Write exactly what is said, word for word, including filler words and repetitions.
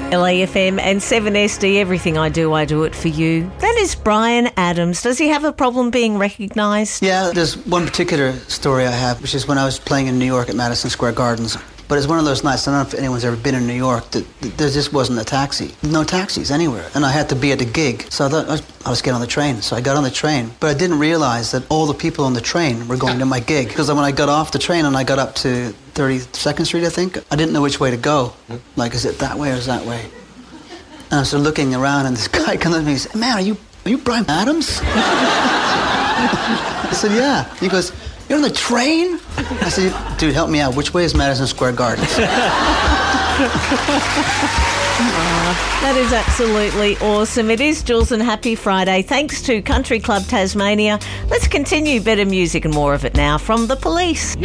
L A F M and seven S D, everything I do, I do it for you. That is Bryan Adams. Does he have a problem being recognised? Yeah, there's one particular story I have, which is when I was playing in New York at Madison Square Gardens. But it's one of those nights, I don't know if anyone's ever been in New York, that, that there just wasn't a taxi. No taxis anywhere. And I had to be at the gig. So I thought I was, I was getting on the train. So I got on the train. But I didn't realize that all the people on the train were going to my gig. Because when I got off the train and I got up to thirty-second Street, I think, I didn't know which way to go. Like, is it that way or is that way? And I started looking around, and this guy comes up to me and says, man, are you, are you Bryan Adams? I said, yeah. He goes, you're on the train? I said, dude, help me out. Which way is Madison Square Gardens? Uh, that is absolutely awesome. It is Jules and Happy Friday. Thanks to Country Club Tasmania. Let's continue better music and more of it now from The Police.